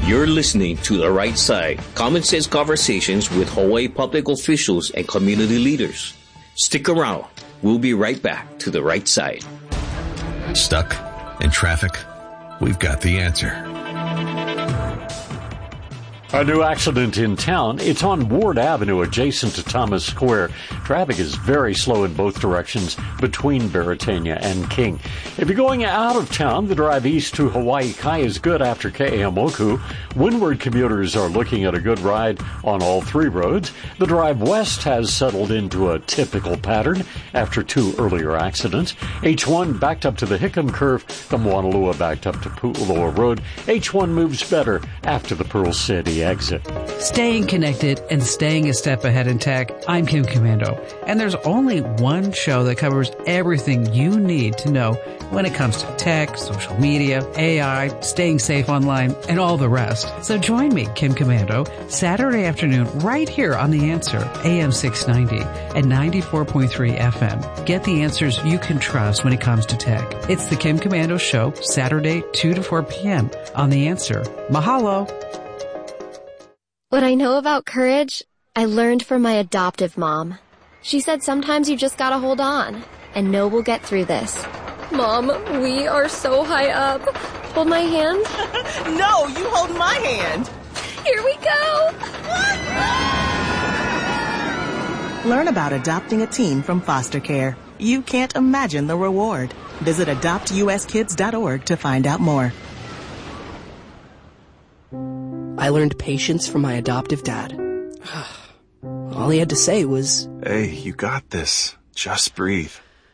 You're listening to The Right Side, common sense conversations with Hawaii public officials and community leaders. Stick around. We'll be right back to The Right Side. Stuck in traffic? We've got the answer. A new accident in town. It's on Ward Avenue adjacent to Thomas Square. Traffic is very slow in both directions between Baratania and King. If you're going out of town, the drive east to Hawaii Kai is good after Ke'eaumoku. Windward commuters are looking at a good ride on all three roads. The drive west has settled into a typical pattern after two earlier accidents. H1 backed up to the Hickam Curve. The Moanalua backed up to Pu'uloa Road. H1 moves better after the Pearl City exit. Staying connected and staying a step ahead in tech, I'm Kim Commando. And there's only one show that covers everything you need to know when it comes to tech, social media, AI, staying safe online, and all the rest. So join me, Kim Commando, Saturday afternoon right here on The Answer, AM 690 and 94.3 FM. Get the answers you can trust when it comes to tech. It's the Kim Commando Show, Saturday, 2 to 4 p.m. on The Answer. Mahalo. What I know about courage, I learned from my adoptive mom. She said sometimes you just gotta hold on and know we'll get through this. Mom, we are so high up. Hold my hand. No, you hold my hand. Here we go. Learn about adopting a teen from foster care. You can't imagine the reward. Visit adoptuskids.org to find out more. I learned patience from my adoptive dad. All he had to say was, "Hey, you got this. Just breathe."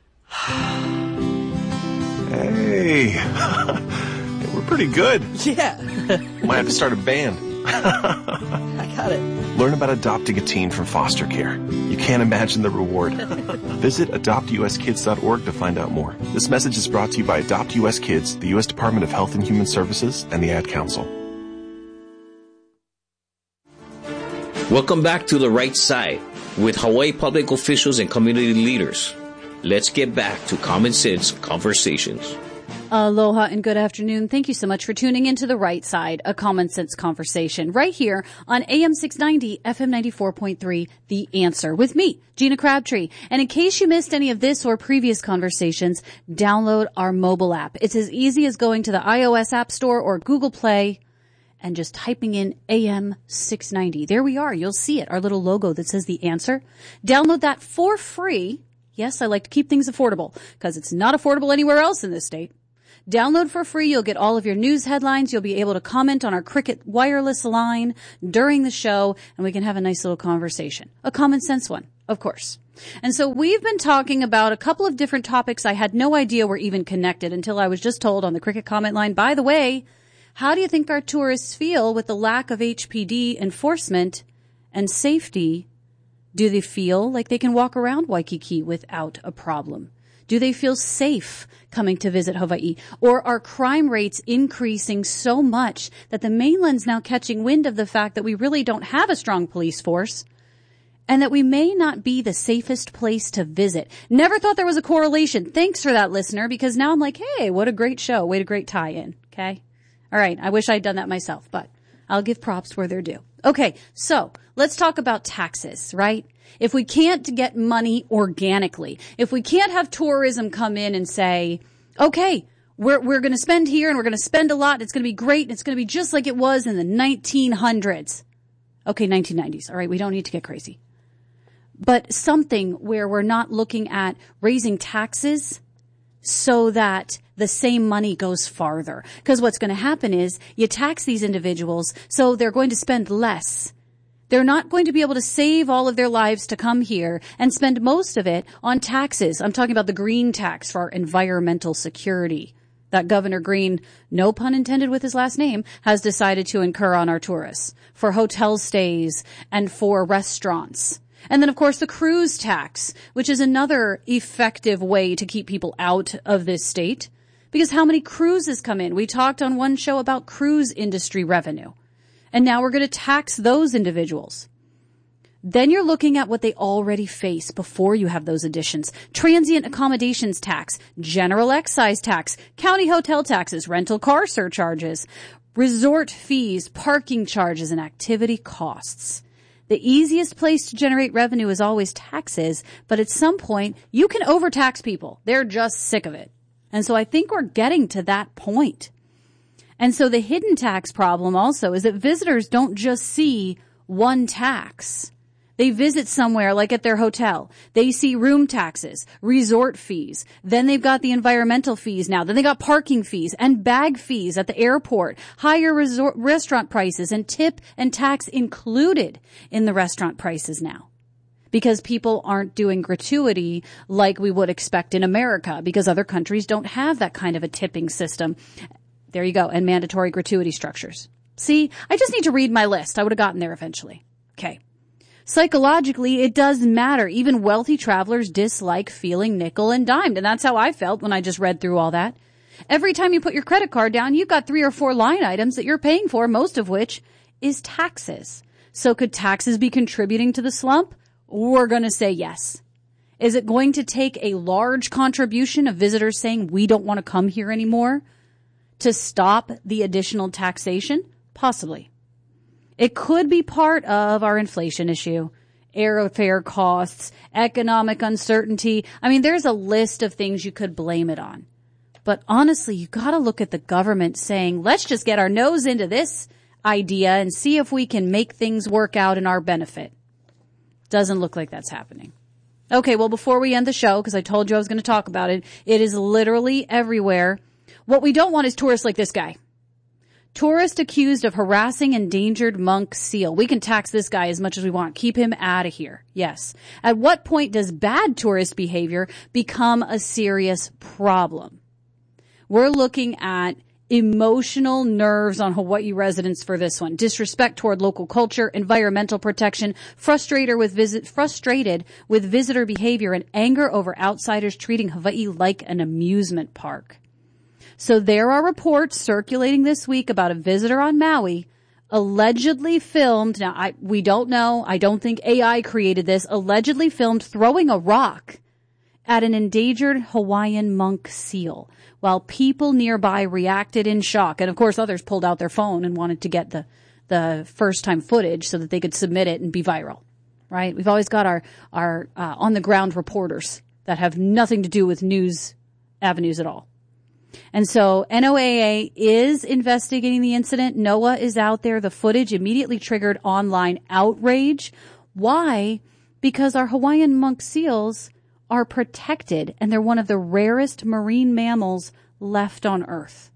Hey, we're pretty good. yeah. Might have to start a band. I got it. Learn about adopting a teen from foster care. You can't imagine the reward. Visit adoptuskids.org to find out more. This message is brought to you by Adopt U.S. Kids, the U.S. Department of Health and Human Services, and the Ad Council. Welcome back to The Right Side with Hawaii public officials and community leaders. Let's get back to common sense conversations. Aloha and good afternoon. Thank you so much for tuning into The Right Side, a common sense conversation right here on AM 690, FM 94.3, The Answer with me, Gina Crabtree. And in case you missed any of this or previous conversations, download our mobile app. It's as easy as going to the iOS App Store or Google Play and just typing in AM 690. There we are. You'll see it, our little logo that says The Answer. Download that for free. Yes, I like to keep things affordable because it's not affordable anywhere else in this state. Download for free. You'll get all of your news headlines. You'll be able to comment on our Cricket wireless line during the show, and we can have a nice little conversation. A common sense one, of course. And so we've been talking about a couple of different topics I had no idea were even connected until I was just told on the Cricket comment line, by the way, how do you think our tourists feel with the lack of HPD enforcement and safety? Do they feel like they can walk around Waikiki without a problem? Do they feel safe coming to visit Hawaii? Or are crime rates increasing so much that the mainland's now catching wind of the fact that we really don't have a strong police force and that we may not be the safest place to visit? Never thought there was a correlation. Thanks for that, listener, because now I'm like, hey, what a great show. What a great tie-in. Okay. All right. I wish I'd done that myself, but I'll give props where they're due. Okay. So let's talk about taxes, right? If we can't get money organically, if we can't have tourism come in and say, okay, we're going to spend here and we're going to spend a lot. It's going to be great. And it's going to be just like it was in the 1900s. Okay. 1990s. All right. We don't need to get crazy, but something where we're not looking at raising taxes so that the same money goes farther. Because what's going to happen is you tax these individuals, so they're going to spend less. They're not going to be able to save all of their lives to come here and spend most of it on taxes. I'm talking about the green tax for our environmental security that Governor Green, no pun intended with his last name, has decided to incur on our tourists for hotel stays and for restaurants. And then, of course, the cruise tax, which is another effective way to keep people out of this state. Because how many cruises come in? We talked on one show about cruise industry revenue. And now we're going to tax those individuals. Then you're looking at what they already face before you have those additions. Transient accommodations tax, general excise tax, county hotel taxes, rental car surcharges, resort fees, parking charges, and activity costs. The easiest place to generate revenue is always taxes, but at some point, you can overtax people. They're just sick of it. And so I think we're getting to that point. And so the hidden tax problem also is that visitors don't just see one tax. They visit somewhere like at their hotel. They see room taxes, resort fees. Then they've got the environmental fees now. Then they got parking fees and bag fees at the airport, higher restaurant prices, and tip and tax included in the restaurant prices now. Because people aren't doing gratuity like we would expect in America, because other countries don't have that kind of a tipping system. There you go. And mandatory gratuity structures. See, I just need to read my list. I would have gotten there eventually. Okay. Psychologically, it does matter. Even wealthy travelers dislike feeling nickel and dimed. And that's how I felt when I just read through all that. Every time you put your credit card down, you've got 3 or 4 line items that you're paying for, most of which is taxes. So could taxes be contributing to the slump? We're going to say yes. Is it going to take a large contribution of visitors saying we don't want to come here anymore to stop the additional taxation? Possibly. It could be part of our inflation issue, airfare costs, economic uncertainty. I mean, there's a list of things you could blame it on. But honestly, you got to look at the government saying, let's just get our nose into this idea and see if we can make things work out in our benefit. Doesn't look like that's happening. Okay, well, before we end the show, because I told you I was going to talk about it, it is literally everywhere. What we don't want is tourists like this guy. Tourist accused of harassing endangered monk seal. We can tax this guy as much as we want. Keep him out of here. Yes. At what point does bad tourist behavior become a serious problem? We're looking at emotional nerves on Hawaii residents for this one. Disrespect toward local culture, environmental protection, frustrated with visitor behavior, and anger over outsiders treating Hawaii like an amusement park. So there are reports circulating this week about a visitor on Maui allegedly filmed. Now, we don't know. I don't think AI created this. Allegedly filmed throwing a rock at an endangered Hawaiian monk seal while people nearby reacted in shock. And of course, others pulled out their phone and wanted to get the first time footage so that they could submit it and be viral, right? We've always got our on the ground reporters that have nothing to do with news avenues at all. And so NOAA is investigating the incident. NOAA is out there. The footage immediately triggered online outrage. Why? Because our Hawaiian monk seals are protected, and they're one of the rarest marine mammals left on Earth.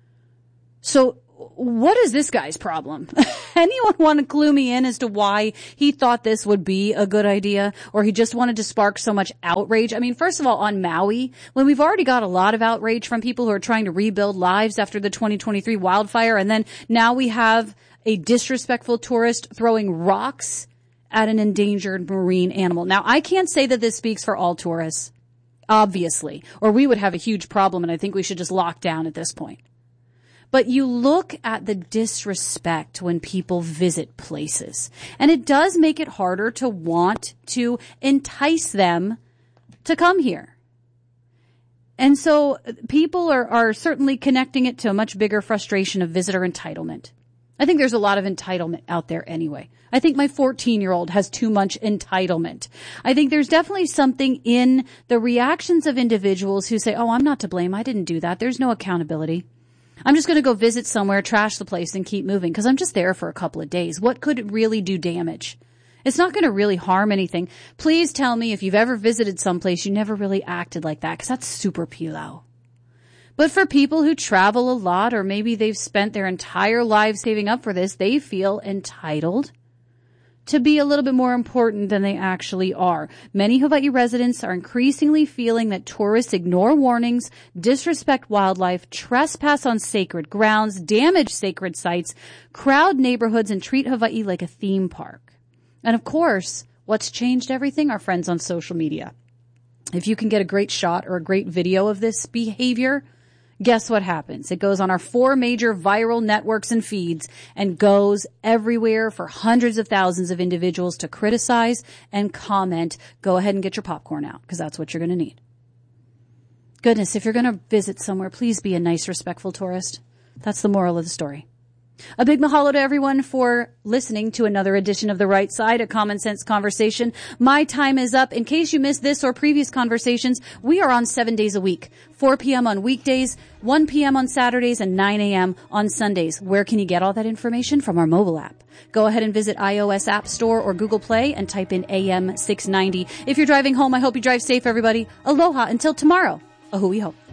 So what is this guy's problem? Anyone want to clue me in as to why he thought this would be a good idea, or he just wanted to spark so much outrage? I mean, first of all, on Maui, when we've already got a lot of outrage from people who are trying to rebuild lives after the 2023 wildfire, and then now we have a disrespectful tourist throwing rocks at an endangered marine animal. Now, I can't say that this speaks for all tourists, obviously, or we would have a huge problem, and I think we should just lock down at this point. But you look at the disrespect when people visit places, and it does make it harder to want to entice them to come here. And so people are certainly connecting it to a much bigger frustration of visitor entitlement. I think there's a lot of entitlement out there anyway. I think my 14-year-old has too much entitlement. I think there's definitely something in the reactions of individuals who say, oh, I'm not to blame. I didn't do that. There's no accountability. I'm just going to go visit somewhere, trash the place, and keep moving because I'm just there for a couple of days. What could really do damage? It's not going to really harm anything. Please tell me if you've ever visited someplace you never really acted like that, because that's super pilau. But for people who travel a lot, or maybe they've spent their entire lives saving up for this, they feel entitled to be a little bit more important than they actually are. Many Hawaii residents are increasingly feeling that tourists ignore warnings, disrespect wildlife, trespass on sacred grounds, damage sacred sites, crowd neighborhoods, and treat Hawaii like a theme park. And of course, what's changed everything? Our friends on social media. If you can get a great shot or a great video of this behavior, guess what happens? It goes on our 4 major viral networks and feeds and goes everywhere for hundreds of thousands of individuals to criticize and comment. Go ahead and get your popcorn out, because that's what you're going to need. Goodness, if you're going to visit somewhere, please be a nice, respectful tourist. That's the moral of the story. A big mahalo to everyone for listening to another edition of The Right Side, a common sense conversation. My time is up. In case you missed this or previous conversations, we are on 7 days a week, 4 p.m. on weekdays, 1 p.m. on Saturdays, and 9 a.m. on Sundays. Where can you get all that information? From our mobile app. Go ahead and visit iOS App Store or Google Play and type in AM 690. If you're driving home, I hope you drive safe, everybody. Aloha until tomorrow. A hui hou.